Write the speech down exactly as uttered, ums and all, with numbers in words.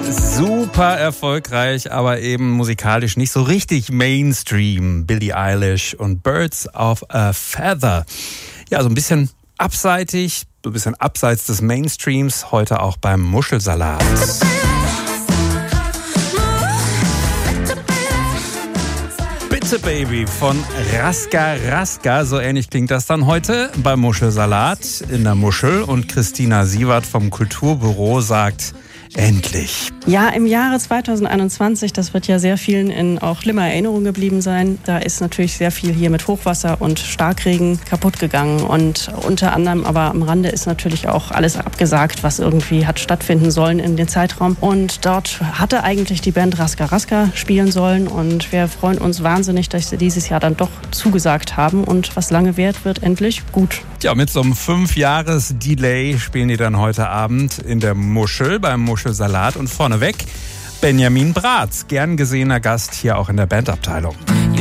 Super erfolgreich, aber eben musikalisch nicht so richtig Mainstream. Billie Eilish und Birds of a Feather. Ja, so ein bisschen abseitig, so ein bisschen abseits des Mainstreams, heute auch beim Muschelsalat. Bitte Baby von Raska Raska, so ähnlich klingt das dann heute beim Muschelsalat in der Muschel. Und Christina Sievert vom Kulturbüro sagt: Endlich. Ja, im Jahre zweitausendeinundzwanzig, das wird ja sehr vielen in auch schlimmer Erinnerung geblieben sein. Da ist natürlich sehr viel hier mit Hochwasser und Starkregen kaputt gegangen. Und unter anderem aber am Rande ist natürlich auch alles abgesagt, was irgendwie hat stattfinden sollen in den Zeitraum. Und dort hatte eigentlich die Band Raska Raska spielen sollen. Und wir freuen uns wahnsinnig, dass sie dieses Jahr dann doch zugesagt haben. Und was lange währt, wird endlich gut. Ja, mit so einem fünf-Jahres-Delay spielen die dann heute Abend in der Muschel beim Muschelsalat. Und vorneweg Benjamin Bratz, gern gesehener Gast hier auch in der Bandabteilung.